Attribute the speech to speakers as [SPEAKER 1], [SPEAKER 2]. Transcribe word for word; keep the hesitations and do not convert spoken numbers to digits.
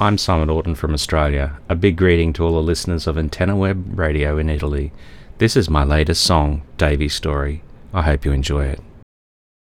[SPEAKER 1] I'm Simon Orton from Australia. A big greeting to all the listeners of Antenna Web Radio in Italy. This is my latest song, Davey's Story. I hope you enjoy it.